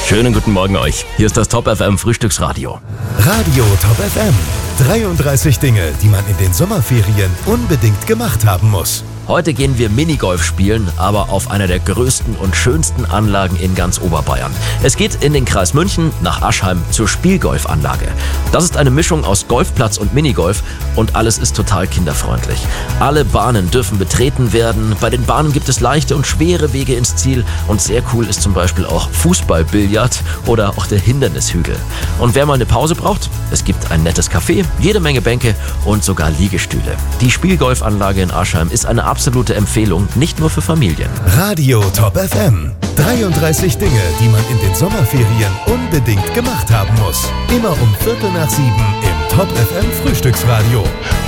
Schönen guten Morgen euch. Hier ist das Top FM Frühstücksradio. Radio Top FM. 33 Dinge, die man in den Sommerferien unbedingt gemacht haben muss. Heute gehen wir Minigolf spielen, aber auf einer der größten und schönsten Anlagen in ganz Oberbayern. Es geht in den Kreis München nach Aschheim zur Spielgolfanlage. Das ist eine Mischung aus Golfplatz und Minigolf und alles ist total kinderfreundlich. Alle Bahnen dürfen betreten werden. Bei den Bahnen gibt es leichte und schwere Wege ins Ziel und sehr cool ist zum Beispiel auch Fußballbillard oder auch der Hindernishügel. Und wer mal eine Pause braucht, es gibt ein nettes Café, jede Menge Bänke und sogar Liegestühle. Die Spielgolfanlage in Aschheim ist eine absolute Empfehlung, nicht nur für Familien. Radio Top FM. 33 Dinge, die man in den Sommerferien unbedingt gemacht haben muss. Immer um 6:45 im Top FM Frühstücksradio.